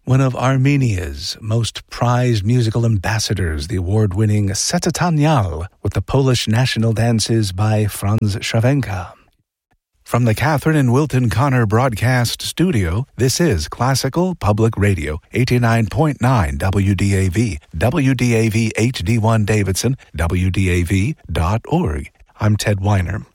one of Armenia's most prized musical ambassadors, the award-winning Setatanial, with the Polish national dances by Franz Shawenka. From the Catherine and Wilton Connor Broadcast Studio, this is Classical Public Radio, 89.9 WDAV, WDAV HD1 Davidson, WDAV.org. I'm Ted Weiner.